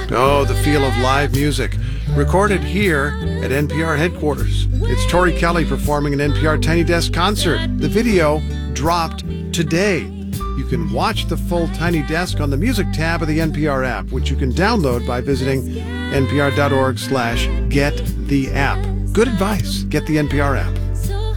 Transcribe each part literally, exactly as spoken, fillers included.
Oh, the feel of live music. Recorded here at N P R headquarters. It's Tori Kelly performing an N P R Tiny Desk concert. The video dropped today. You can watch the full Tiny Desk on the music tab of the N P R app, which you can download by visiting npr.org slash get the app. Good advice. Get the N P R app.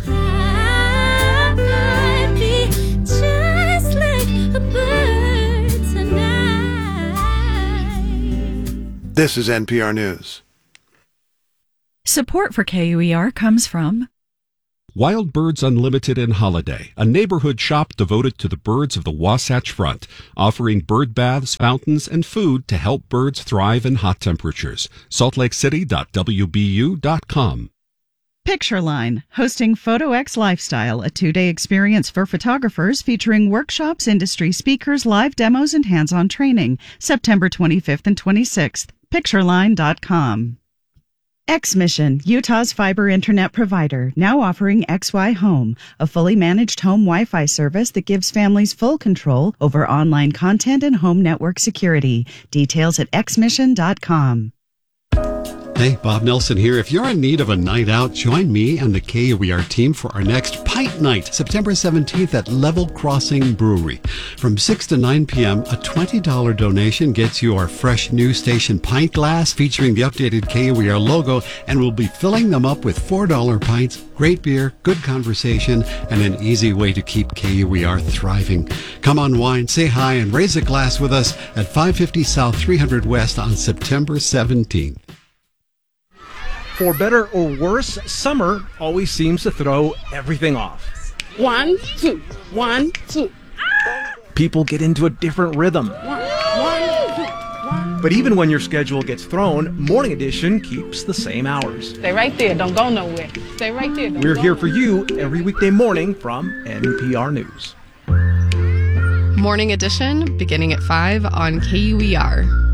This is N P R News. Support for K U E R comes from Wild Birds Unlimited in Holiday, a neighborhood shop devoted to the birds of the Wasatch Front, offering bird baths, fountains, and food to help birds thrive in hot temperatures. salt lake city dot w b u dot com. Pictureline, hosting PhotoX Lifestyle, a two-day experience for photographers featuring workshops, industry speakers, live demos, and hands-on training, September twenty-fifth and twenty-sixth. Pictureline dot com. X-Mission, Utah's fiber internet provider, now offering X Y Home, a fully managed home Wi-Fi service that gives families full control over online content and home network security. Details at x mission dot com. Hey, Bob Nelson here. If you're in need of a night out, join me and the K U E R team for our next Pint Night, September seventeenth at Level Crossing Brewery. From six to nine p.m., a twenty dollars donation gets you our fresh new station pint glass featuring the updated K U E R logo, and we'll be filling them up with four dollar pints, great beer, good conversation, and an easy way to keep K U E R thriving. Come on, wine, say hi, and raise a glass with us at five fifty South three hundred West on September seventeenth. For better or worse, summer always seems to throw everything off. One, two, one, two. People get into a different rhythm. One, one, two, one. But even when your schedule gets thrown, Morning Edition keeps the same hours. Stay right there. Don't go nowhere. Stay right there. Don't We're go here for nowhere. you every weekday morning from N P R News. Morning Edition, beginning at five on K U E R.